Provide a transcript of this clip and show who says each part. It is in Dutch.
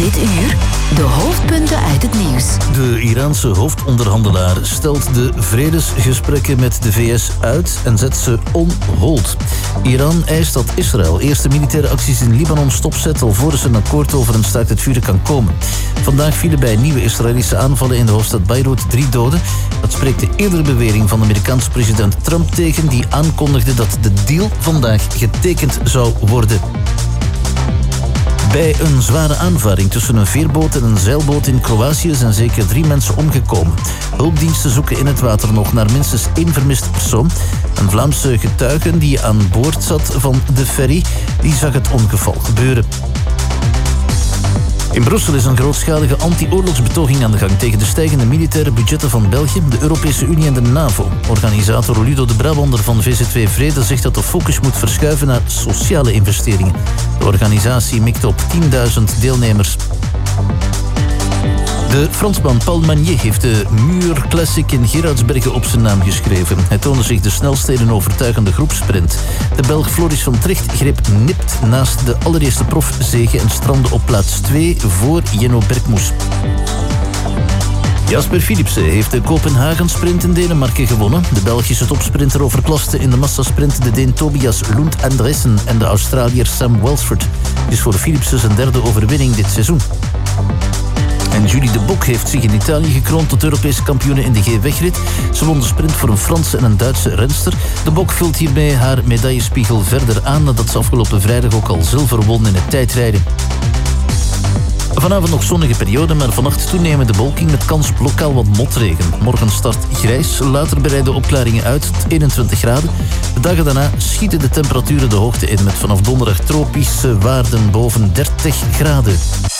Speaker 1: Dit uur de hoofdpunten uit het nieuws.
Speaker 2: De Iraanse hoofdonderhandelaar stelt de vredesgesprekken met de VS uit en zet ze on hold. Iran eist dat Israël eerst de militaire acties in Libanon stopzet alvorens een akkoord over een staakt het vuren kan komen. Vandaag vielen bij nieuwe Israëlische aanvallen in de hoofdstad Beirut 3 doden. Dat spreekt de eerdere bewering van de Amerikaanse president Trump tegen, die aankondigde dat de deal vandaag getekend zou worden. Bij een zware aanvaring tussen een veerboot en een zeilboot in Kroatië zijn zeker 3 mensen omgekomen. Hulpdiensten zoeken in het water nog naar minstens 1 vermiste persoon. Een Vlaamse getuige die aan boord zat van de ferry, die zag het ongeval gebeuren. In Brussel is een grootschalige anti-oorlogsbetoging aan de gang tegen de stijgende militaire budgetten van België, de Europese Unie en de NAVO. Organisator Ludo de Brabander van VZW Vrede zegt dat de focus moet verschuiven naar sociale investeringen. De organisatie mikt op 10.000 deelnemers. De Fransman Paul Magnier heeft de Muur Classic in Gerardsbergen op zijn naam geschreven. Hij toonde zich de snelste in een overtuigende groepsprint. De Belg Floris van Tricht greep nipt naast de allereerste profzege en strandde op plaats 2 voor Jenno Bergmoes. Jasper Philipsen heeft de Kopenhagen-sprint in Denemarken gewonnen. De Belgische topsprinter overklaste in de massasprint de Deen Tobias Lund Andressen en de Australiër Sam Welsford. Het is voor Philipsen zijn 3e overwinning dit seizoen. En Julie de Bok heeft zich in Italië gekroond tot Europese kampioene in de G-wegrit. Ze won de sprint voor een Franse en een Duitse renster. De Bok vult hiermee haar medaillespiegel verder aan, nadat ze afgelopen vrijdag ook al zilver won in het tijdrijden. Vanavond nog zonnige periode, maar vannacht toenemende bewolking met kans op lokaal wat motregen. Morgen start grijs, later breiden opklaringen uit tot 21 graden. De dagen daarna schieten de temperaturen de hoogte in met vanaf donderdag tropische waarden boven 30 graden.